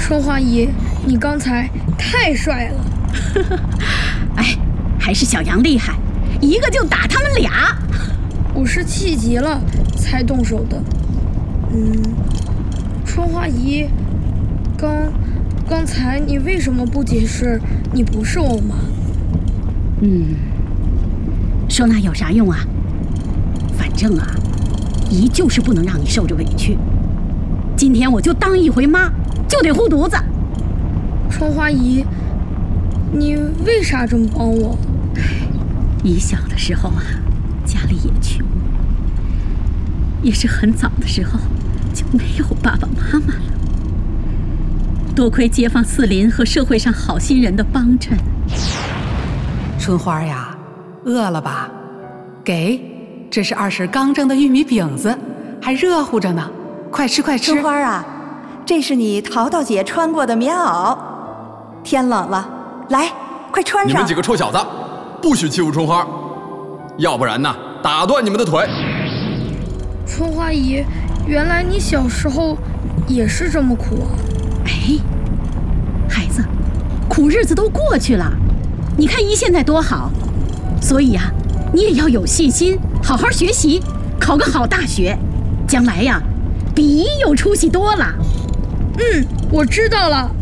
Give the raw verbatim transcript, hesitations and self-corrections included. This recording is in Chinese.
春花姨，你刚才太帅了。 哎，还是小杨厉害，一个就打他们俩。 我是气急了才动手的。嗯，春花姨，刚刚才你为什么不解释你不是我妈？ 嗯，说那有啥用啊？反正啊，姨就是不能让你受着委屈。今天我就当一回妈，就得护犊子。 春花姨，你为啥这么帮我？ 姨小的时候啊，家里也穷，也是很早的时候就没有爸爸妈妈了。多亏街坊四邻和社会上好心人的帮衬。 春花呀，饿了吧？给，这是二婶刚蒸的玉米饼子，还热乎着呢，快吃快吃。 春花啊，这是你淘淘姐穿过的棉袄，天冷了，来，快穿上。 你们几个臭小子，不许欺负春花，要不然呢，打断你们的腿。 春花姨，原来你小时候也是这么苦啊。 哎，孩子，苦日子都过去了，你看姨现在多好，所以啊，你也要有信心，好好学习，考个好大学，将来呀，比姨有出息多了。 嗯，我知道了。